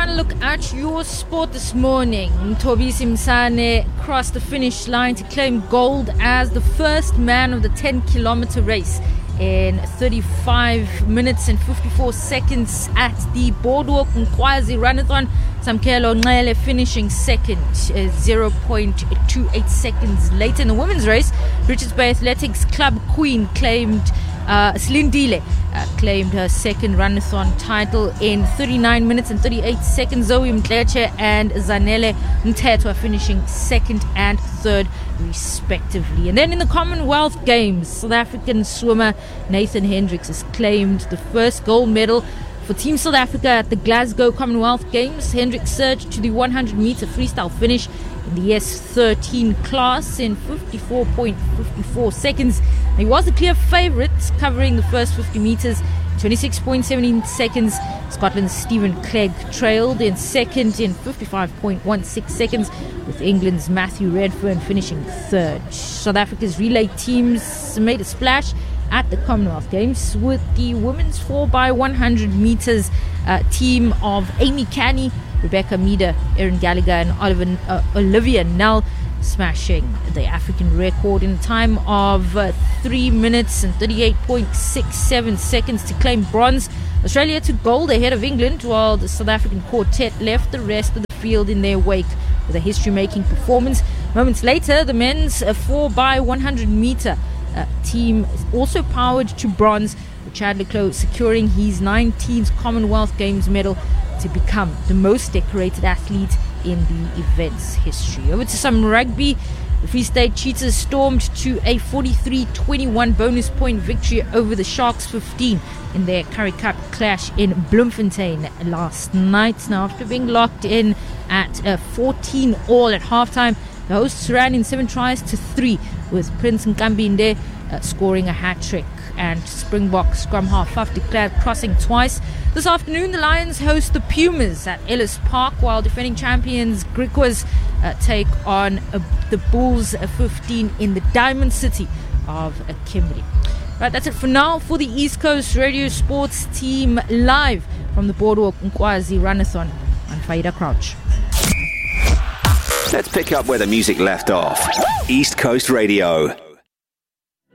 final look at your sport this morning. Thobisi Msane crossed the finish line to claim gold as the first man of the 10-kilometer race in 35 minutes and 54 seconds at the Boardwalk Nkwazi Runathon. Samkelo Nqele finishing second, 0.28 seconds later. In the women's race, Richards Bay Athletics Club Queen Slindile claimed her second runathon title in 39 minutes and 38 seconds. Zoe Mtleche and Zanele Mtetwa finishing second and third respectively. And then in the Commonwealth Games, South African swimmer Nathan Hendricks has claimed the first gold medal for Team South Africa at the Glasgow Commonwealth Games. Hendricks surged to the 100-meter freestyle finish in the S13 class in 54.54 seconds. He was the clear favourite, covering the first 50 metres in 26.17 seconds. Scotland's Stephen Clegg trailed in second in 55.16 seconds, with England's Matthew Redfern finishing third. South Africa's relay teams made a splash at the Commonwealth Games, with the women's 4x100 metres team of Amy Canny, Rebecca Meader, Erin Gallagher and Olivia Nell smashing the African record in a time of 3 minutes and 38.67 seconds to claim bronze. Australia took gold ahead of England, while the South African quartet left the rest of the field in their wake with a history-making performance. Moments later, the men's 4x100 meter team also powered to bronze, with Chad le Clos securing his 19th Commonwealth Games medal to become the most decorated athlete in the event's history. Over to some rugby. The Free State Cheetahs stormed to a 43-21 bonus point victory over the Sharks 15 in their Currie Cup clash in Bloemfontein last night. Now, after being locked in at 14-all at halftime, the hosts ran in 7 tries to 3, with Prince Nkambinde scoring a hat-trick and Springbok scrum half Faf de Klerk crossing twice. This afternoon, the Lions host the Pumas at Ellis Park, while defending champions Griquas take on the Bulls 15 in the Diamond City of Kimberley. Right, that's it for now for the East Coast Radio Sports team, live from the Boardwalk Nkwazi Runathon. I'm Faida Crouch. Let's pick up where the music left off. East Coast Radio.